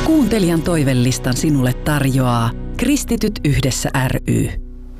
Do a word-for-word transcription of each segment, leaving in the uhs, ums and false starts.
Kuuntelijan toivelistan sinulle tarjoaa Kristityt yhdessä ry.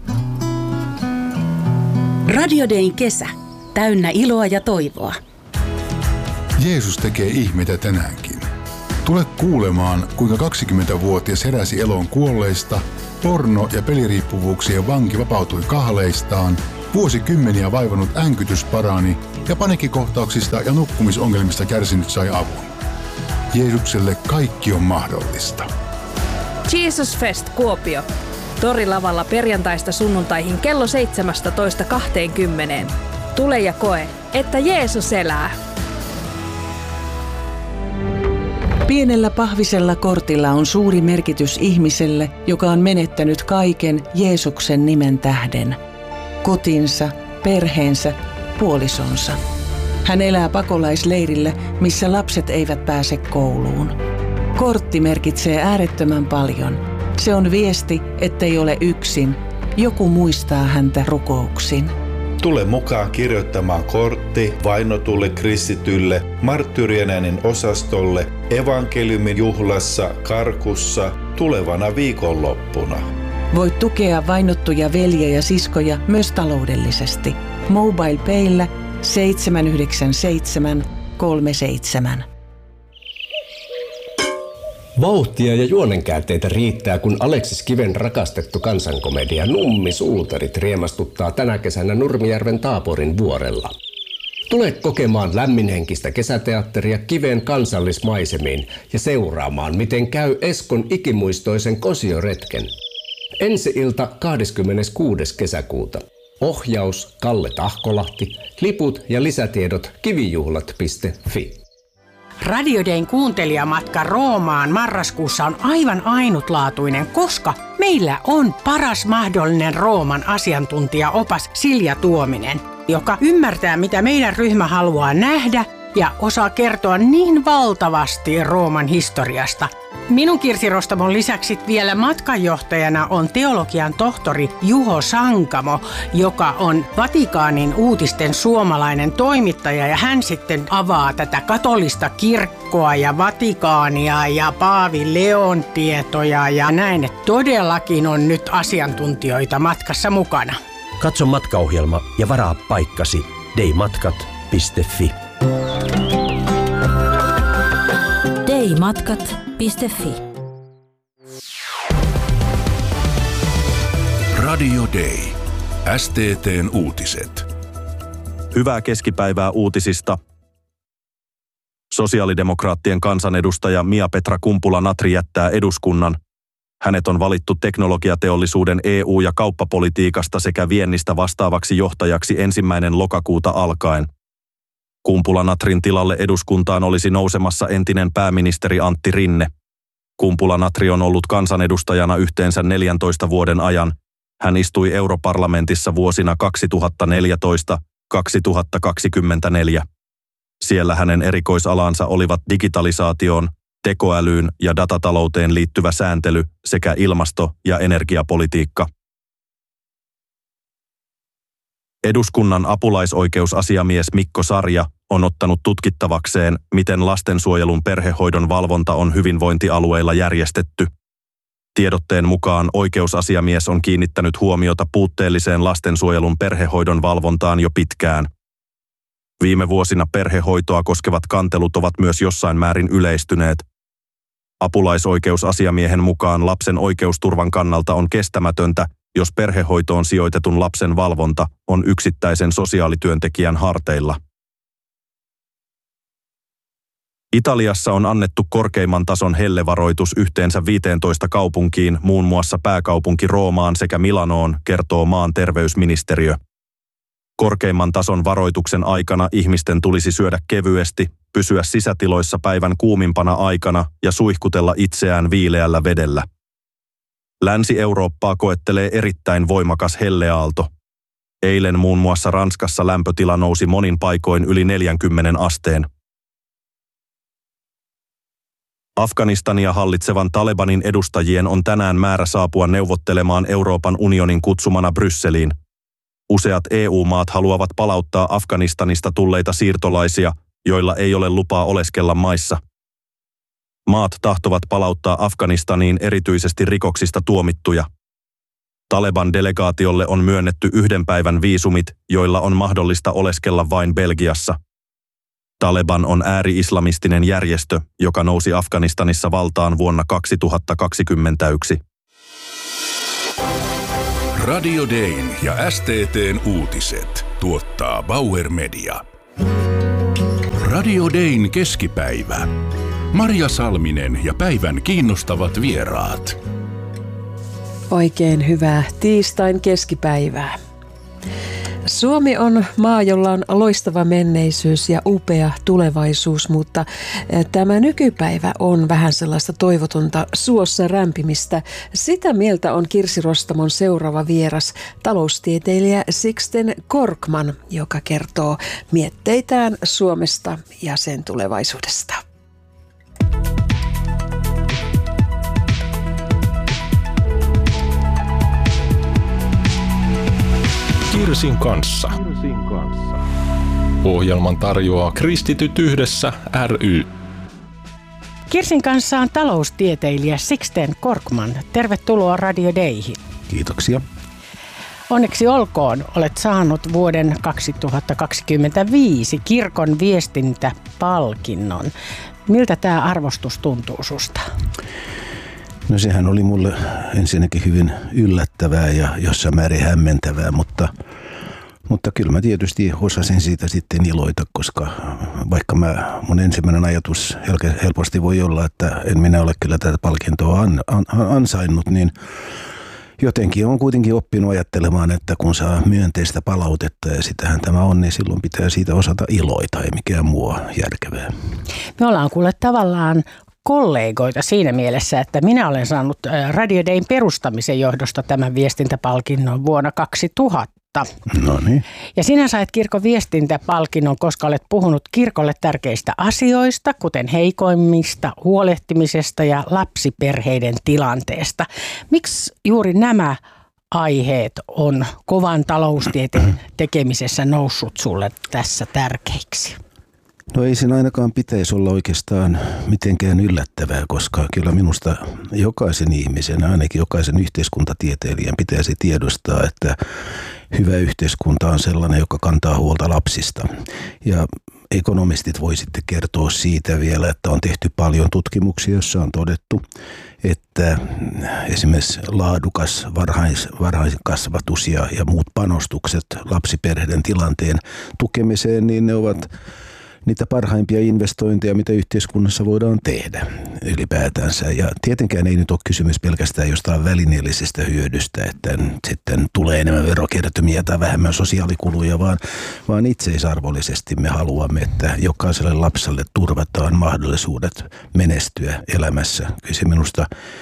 Radio Dayn kesä. Täynnä iloa ja toivoa. Jeesus tekee ihmeitä tänäänkin. Tule kuulemaan, kuinka kaksikymmentävuotias heräsi eloon kuolleista, porno- ja peliriippuvuuksien vanki vapautui kahleistaan, vuosikymmeniä vaivannut änkytys parani ja paniikkikohtauksista ja nukkumisongelmista kärsinyt sai avun. Jeesukselle kaikki on mahdollista. Jesus Fest Kuopio. Torilavalla perjantaista sunnuntaihin kello seitsemästätoista kahteenkymmeneen. Tule ja koe, että Jeesus elää. Pienellä pahvisella kortilla on suuri merkitys ihmiselle, joka on menettänyt kaiken Jeesuksen nimen tähden. Kotinsa, perheensä, puolisonsa. Hän elää pakolaisleirillä, missä lapset eivät pääse kouluun. Kortti merkitsee äärettömän paljon. Se on viesti, ettei ole yksin. Joku muistaa häntä rukouksin. Tule mukaan kirjoittamaan kortti vainotulle kristitylle, marttyyrien äänen osastolle, evankeliumin juhlassa, Karkussa, tulevana viikonloppuna. Voit tukea vainottuja veljiä ja siskoja myös taloudellisesti. MobilePayllä seitsemän yhdeksän seitsemän kolme seitsemän. Vauhtia ja juonenkäänteitä riittää, kun Aleksis Kiven rakastettu kansankomedia Nummi Suutarit riemastuttaa tänä kesänä Nurmijärven Taaporin vuorella. Tule kokemaan lämminhenkistä kesäteatteria Kiven kansallismaisemiin ja seuraamaan, miten käy Eskon ikimuistoisen kosioretken. Ensi-ilta kahdeskymmeneskuudes kesäkuuta. Ohjaus Kalle Tahkolahti, liput ja lisätiedot kivijuhlat piste fi. Radio Dayn kuuntelijamatka Roomaan marraskuussa on aivan ainutlaatuinen, koska meillä on paras mahdollinen Rooman asiantuntijaopas Silja Tuominen, joka ymmärtää, mitä meidän ryhmä haluaa nähdä ja osaa kertoa niin valtavasti Rooman historiasta. Minun Kirsi Rostamon lisäksi vielä matkanjohtajana on teologian tohtori Juho Sankamo, joka on Vatikaanin uutisten suomalainen toimittaja, ja hän sitten avaa tätä katolista kirkkoa ja Vatikaania ja Paavi Leon tietoja ja näin, että todellakin on nyt asiantuntijoita matkassa mukana. Katso matkaohjelma ja varaa paikkasi daymatkat piste fi. daymatkat piste fi. Radio Day. S T T:n uutiset. Hyvää keskipäivää uutisista. Sosiaalidemokraattien kansanedustaja Mia-Petra Kumpula-Natri jättää eduskunnan. Hänet on valittu teknologiateollisuuden E U- ja kauppapolitiikasta sekä viennistä vastaavaksi johtajaksi ensimmäinen lokakuuta alkaen. Kumpula-Natrin tilalle eduskuntaan olisi nousemassa entinen pääministeri Antti Rinne. Kumpula-Natri on ollut kansanedustajana yhteensä neljäntoista vuoden ajan. Hän istui europarlamentissa vuosina kaksituhattaneljätoista kaksituhattakaksikymmentäneljä. Siellä hänen erikoisalansa olivat digitalisaatioon, tekoälyyn ja datatalouteen liittyvä sääntely sekä ilmasto- ja energiapolitiikka. Eduskunnan apulaisoikeusasiamies Mikko Sarja on ottanut tutkittavakseen, miten lastensuojelun perhehoidon valvonta on hyvinvointialueilla järjestetty. Tiedotteen mukaan oikeusasiamies on kiinnittänyt huomiota puutteelliseen lastensuojelun perhehoidon valvontaan jo pitkään. Viime vuosina perhehoitoa koskevat kantelut ovat myös jossain määrin yleistyneet. Apulaisoikeusasiamiehen mukaan lapsen oikeusturvan kannalta on kestämätöntä, jos perhehoitoon sijoitetun lapsen valvonta on yksittäisen sosiaalityöntekijän harteilla. Italiassa on annettu korkeimman tason hellevaroitus yhteensä viiteentoista kaupunkiin, muun muassa pääkaupunki Roomaan sekä Milanoon, kertoo maan terveysministeriö. Korkeimman tason varoituksen aikana ihmisten tulisi syödä kevyesti, pysyä sisätiloissa päivän kuumimpana aikana ja suihkutella itseään viileällä vedellä. Länsi-Eurooppaa koettelee erittäin voimakas helleaalto. Eilen muun muassa Ranskassa lämpötila nousi monin paikoin yli neljänkymmenen asteen. Afganistania hallitsevan Talebanin edustajien on tänään määrä saapua neuvottelemaan Euroopan unionin kutsumana Brysseliin. Useat E U-maat haluavat palauttaa Afganistanista tulleita siirtolaisia, joilla ei ole lupaa oleskella maissa. Maat tahtovat palauttaa Afganistaniin erityisesti rikoksista tuomittuja. Taleban-delegaatiolle on myönnetty yhden päivän viisumit, joilla on mahdollista oleskella vain Belgiassa. Taleban on ääri-islamistinen järjestö, joka nousi Afganistanissa valtaan vuonna kaksituhattakaksikymmentäyksi. Radio Dayn ja S T T:n uutiset tuottaa Bauer Media. Radio Dayn keskipäivä. Maria Salminen ja päivän kiinnostavat vieraat. Oikein hyvää tiistain keskipäivää. Suomi on maa, jolla on loistava menneisyys ja upea tulevaisuus, mutta tämä nykypäivä on vähän sellaista toivotonta suossa rämpimistä. Sitä mieltä on Kirsi Rostamon seuraava vieras, taloustieteilijä Sixten Korkman, joka kertoo mietteitään Suomesta ja sen tulevaisuudesta. Kirsin kanssa. Ohjelman tarjoaa Kristityt yhdessä ry. Kirsin kanssa on taloustieteilijä Sixten Korkman. Tervetuloa Radio Dayhin. Kiitoksia. Onneksi olkoon, olet saanut vuoden kaksituhattakaksikymmentäviisi kirkon viestintäpalkinnon. Miltä tämä arvostus tuntuu susta? No sehän oli mulle ensinnäkin hyvin yllättävää ja jossain määrin hämmentävää, mutta, mutta kyllä mä tietysti osasin siitä sitten iloita, koska vaikka mä, mun ensimmäinen ajatus helposti voi olla, että en minä ole kyllä tätä palkintoa an, an, ansainnut, niin jotenkin on kuitenkin oppinut ajattelemaan, että kun saa myönteistä palautetta ja sitähän tämä on, niin silloin pitää siitä osata iloita, ei mikään muu järkevää. Me ollaan kuule tavallaan kollegoita siinä mielessä, että minä olen saanut Radio Dayn perustamisen johdosta tämän viestintäpalkinnon vuonna kaksituhatta. No niin. Ja sinä sait kirkon viestintäpalkinnon, koska olet puhunut kirkolle tärkeistä asioista, kuten heikoimmista, huolehtimisesta ja lapsiperheiden tilanteesta. Miksi juuri nämä aiheet on kovan taloustieteen tekemisessä noussut sulle tässä tärkeiksi? No ei sen ainakaan pitäisi olla oikeastaan mitenkään yllättävää, koska kyllä minusta jokaisen ihmisen, ainakin jokaisen yhteiskuntatieteilijän pitäisi tiedostaa, että hyvä yhteiskunta on sellainen, joka kantaa huolta lapsista. Ja ekonomistit voi sitten kertoa siitä vielä, että on tehty paljon tutkimuksia, joissa on todettu, että esimerkiksi laadukas varhais, varhaiskasvatus ja, ja muut panostukset lapsiperheiden tilanteen tukemiseen, niin ne ovat niitä parhaimpia investointeja, mitä yhteiskunnassa voidaan tehdä ylipäätänsä. Ja tietenkään ei nyt ole kysymys pelkästään jostain välineellisestä hyödystä, että sitten tulee enemmän verokertymiä tai vähemmän sosiaalikuluja, vaan, vaan itseisarvollisesti me haluamme, että jokaiselle lapselle turvataan mahdollisuudet menestyä elämässä. Kyllä se minusta,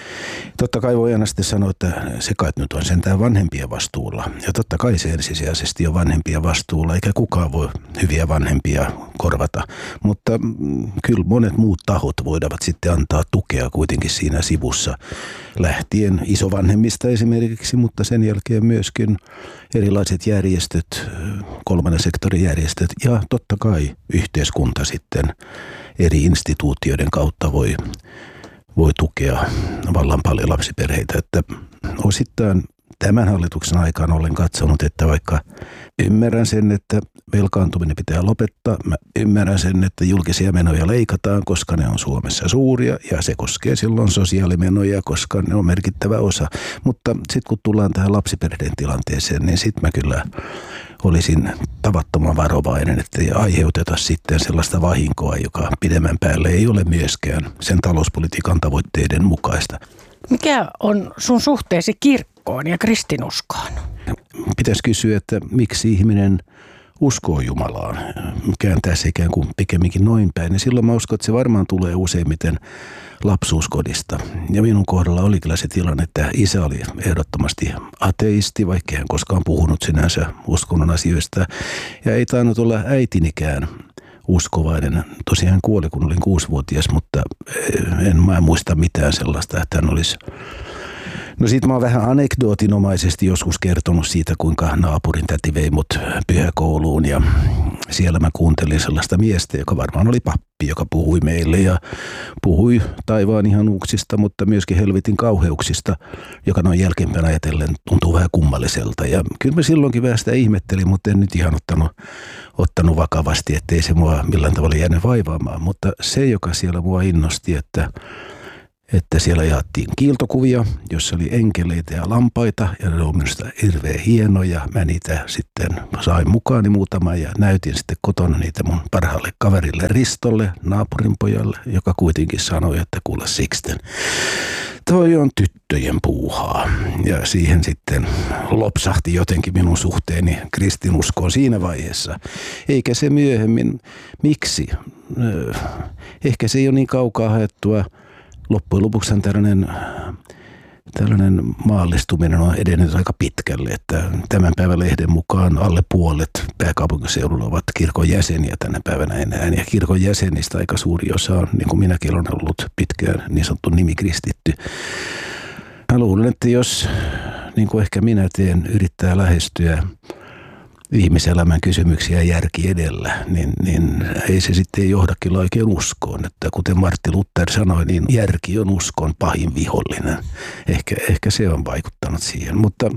totta kai voi aina sitten sanoa, että se kai nyt on sentään vanhempien vastuulla. Ja totta kai se ensisijaisesti on vanhempien vastuulla, eikä kukaan voi hyviä vanhempia korvata. Mutta kyllä monet muut tahot voivat sitten antaa tukea kuitenkin siinä sivussa lähtien isovanhemmista esimerkiksi, mutta sen jälkeen myöskin erilaiset järjestöt, kolmannen sektorin järjestöt ja totta kai yhteiskunta sitten eri instituutioiden kautta voi, voi tukea vallan paljon lapsiperheitä, että osittain tämän hallituksen aikaan olen katsonut, että vaikka ymmärrän sen, että velkaantuminen pitää lopettaa, mä ymmärrän sen, että julkisia menoja leikataan, koska ne on Suomessa suuria ja se koskee silloin sosiaalimenoja, koska ne on merkittävä osa. Mutta sitten kun tullaan tähän lapsiperheiden tilanteeseen, niin sitten mä kyllä olisin tavattoman varovainen, että ei aiheuteta sitten sellaista vahinkoa, joka pidemmän päälle ei ole myöskään sen talouspolitiikan tavoitteiden mukaista. Mikä on sun suhteesi kirkkoon ja kristinuskoon? Pitäisi kysyä, että miksi ihminen uskoo Jumalaan, kääntää se ikään kuin pikemminkin noin päin. Ja silloin mä uskon, että se varmaan tulee useimmiten lapsuuskodista. Ja minun kohdalla oli kyllä se tilanne, että isä oli ehdottomasti ateisti, vaikka hän koskaan puhunut sinänsä uskonnon asioista. Ja ei tainnut olla äitinikään uskovainen. Tosiaan hän kuoli, kun olin kuusivuotias, mutta en mä muista mitään sellaista, että hän olisi No sit mä oon vähän anekdootinomaisesti joskus kertonut siitä, kuinka naapurin täti vei mut pyhäkouluun ja siellä mä kuuntelin sellaista miestä, joka varmaan oli pappi, joka puhui meille ja puhui taivaan ihanuuksista, mutta myöskin helvetin kauheuksista, joka noin jälkeenpäin ajatellen tuntuu vähän kummalliselta. Ja kyllä mä silloinkin vähän sitä ihmettelin, mutta en nyt ihan ottanut, ottanut vakavasti, ettei se mua millään tavalla jäänyt vaivaamaan. Mutta se, joka siellä mua innosti, että että siellä jaettiin kiiltokuvia, jossa oli enkeleitä ja lampaita, ja ne oli minusta hirveän hienoja. Mä niitä sitten sain mukaani muutama ja näytin sitten kotona niitä mun parhaalle kaverille Ristolle, naapurin pojalle, joka kuitenkin sanoi, että kuule Sixten, toi on tyttöjen puuhaa. Ja siihen sitten lopsahti jotenkin minun suhteeni kristinuskoon siinä vaiheessa. Eikä se myöhemmin. Miksi? Ehkä se ei ole niin kaukaa haettua. Loppujen lopuksi tällainen, tällainen maallistuminen on edennyt aika pitkälle, että tämän päivän lehden mukaan alle puolet pääkaupunkiseudulla ovat kirkon jäseniä tänä päivänä enää. Ja kirkon jäsenistä aika suuri osa on, niin kuin minäkin olen ollut pitkään, niin sanottu nimikristitty. Mä luulen, että jos, niin kuin ehkä minä teen, yrittää lähestyä ihmiselämän kysymyksiä järki edellä, niin, niin ei se sitten johda kyllä oikein uskoon. Että kuten Martti Luther sanoi, niin järki on uskon pahin vihollinen. Ehkä, ehkä se on vaikuttanut siihen, mutta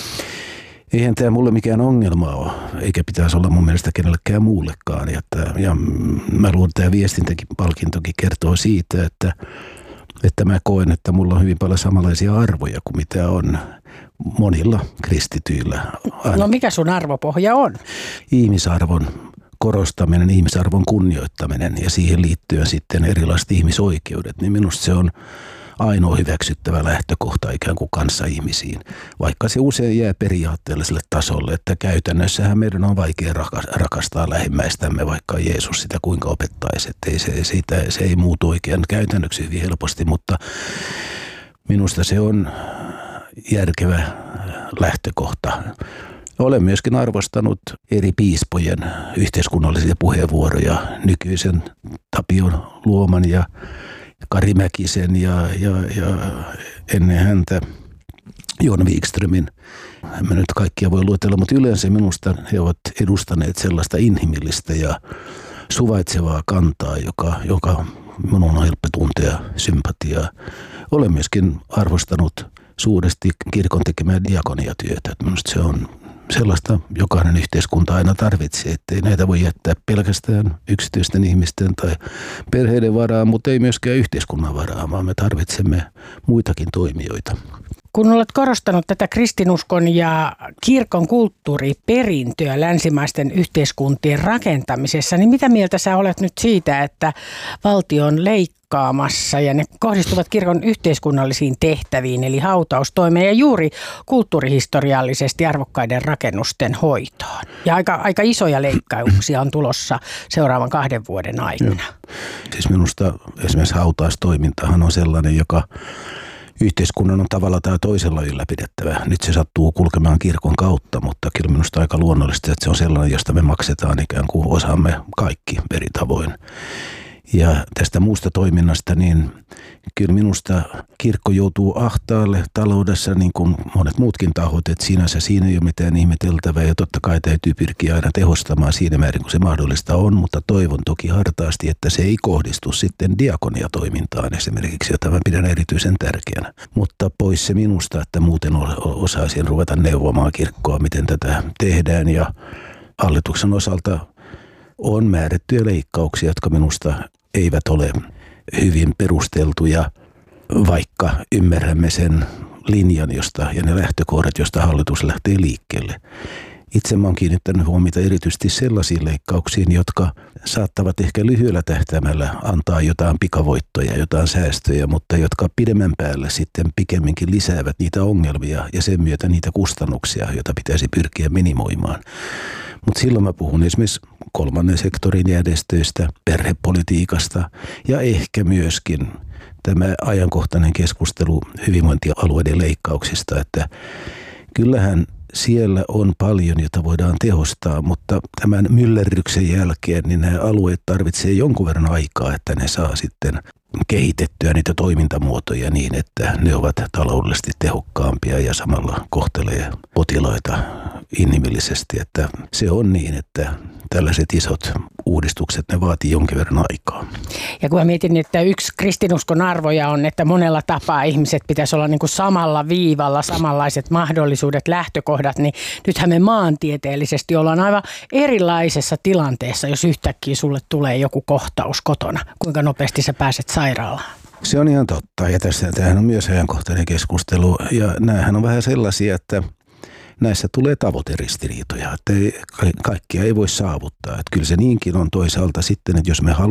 eihän tämä mulle mikään ongelma ole, eikä pitäisi olla mun mielestä kenellekään muullekaan. Ja, ja mä luulen, että tämä viestintäpalkintokin kertoo siitä, että, että mä koen, että mulla on hyvin paljon samanlaisia arvoja kuin mitä on monilla kristityillä. No mikä sun arvopohja on? Ihmisarvon korostaminen, ihmisarvon kunnioittaminen ja siihen liittyen sitten erilaiset ihmisoikeudet, niin minusta se on ainoa hyväksyttävä lähtökohta ikään kuin kanssaihmisiin, vaikka se usein jää periaatteelliselle tasolle, että käytännössähän meidän on vaikea rakastaa lähimmäistämme, vaikka Jeesus sitä kuinka opettaisi, että ei se, siitä, se ei muutu oikein käytännöksi hyvin helposti, mutta minusta se on järkevä lähtökohta. Olen myöskin arvostanut eri piispojen yhteiskunnallisia puheenvuoroja, nykyisen Tapion Luoman ja Kari Mäkisen ja, ja, ja ennen häntä Joona Wikströmin. En mä nyt kaikkia voi luetella, mutta yleensä minusta he ovat edustaneet sellaista inhimillistä ja suvaitsevaa kantaa, joka, joka minun on helppo tuntea sympatiaa. Olen myöskin arvostanut suuresti kirkon tekemää diakoniatyötä. Minusta se on sellaista, jokainen yhteiskunta aina tarvitsee, ettei näitä voi jättää pelkästään yksityisten ihmisten tai perheiden varaan, mutta ei myöskään yhteiskunnan varaan, vaan me tarvitsemme muitakin toimijoita. Kun olet korostanut tätä kristinuskon ja kirkon kulttuuriperintöä länsimaisten yhteiskuntien rakentamisessa, niin mitä mieltä sä olet nyt siitä, että valtio on leikkaamassa ja ne kohdistuvat kirkon yhteiskunnallisiin tehtäviin, eli hautaustoimeen ja juuri kulttuurihistoriallisesti arvokkaiden rakennusten hoitoon? Ja aika, aika isoja leikkauksia on tulossa seuraavan kahden vuoden aikana. Joo. Siis minusta esimerkiksi hautaustoimintahan on sellainen, joka yhteiskunnan on tavalla tai toisella ylläpidettävä. Nyt se sattuu kulkemaan kirkon kautta, mutta kyllä minusta aika luonnollista, että se on sellainen, josta me maksetaan ikään kuin osamme kaikki eri tavoin. Ja tästä muusta toiminnasta, niin kyllä minusta kirkko joutuu ahtaalle taloudessa niin kuin monet muutkin tahot, että sinänsä siinä ei ole mitään ihmeteltävää ja totta kai täytyy pyrkiä aina tehostamaan siinä määrin kuin se mahdollista on, mutta toivon toki hartaasti, että se ei kohdistu sitten diakoniatoimintaan esimerkiksi, jota mä pidän erityisen tärkeänä. Mutta pois se minusta, että muuten osaisin ruveta neuvomaan kirkkoa, miten tätä tehdään ja hallituksen osalta on määrättyjä leikkauksia, jotka minusta eivät ole hyvin perusteltuja, vaikka ymmärrämme sen linjan josta, ja ne lähtökohdat, josta hallitus lähtee liikkeelle. Itse mä oon kiinnittänyt huomiota erityisesti sellaisiin leikkauksiin, jotka saattavat ehkä lyhyellä tähtäimellä antaa jotain pikavoittoja, jotain säästöjä, mutta jotka pidemmän päälle sitten pikemminkin lisäävät niitä ongelmia ja sen myötä niitä kustannuksia, joita pitäisi pyrkiä minimoimaan. Mutta silloin mä puhun esimerkiksi kolmannen sektorin järjestöistä, perhepolitiikasta ja ehkä myöskin tämä ajankohtainen keskustelu hyvinvointialueiden leikkauksista, että kyllähän siellä on paljon, jota voidaan tehostaa, mutta tämän myllerryksen jälkeen niin nämä alueet tarvitsee jonkun verran aikaa, että ne saa sitten kehitettyä niitä toimintamuotoja niin, että ne ovat taloudellisesti tehokkaampia ja samalla kohtelee potilaita inhimillisesti. Että se on niin, että tällaiset isot uudistukset, ne vaatii jonkin verran aikaa. Ja kun mä mietin, että yksi kristinuskon arvoja on, että monella tapaa ihmiset pitäisi olla niin kuin samalla viivalla, samanlaiset mahdollisuudet, lähtökohdat, niin nythän me maantieteellisesti ollaan aivan erilaisessa tilanteessa, jos yhtäkkiä sulle tulee joku kohtaus kotona. Kuinka nopeasti sä pääset sairaalaan? Se on ihan totta, ja tässä tämähän on myös ajankohtainen keskustelu, ja näähän on vähän sellaisia, että näissä tulee tavoiteristiriitoja, että ei, kaikkia ei voi saavuttaa. Että kyllä se niinkin on toisaalta sitten, että jos me haluamme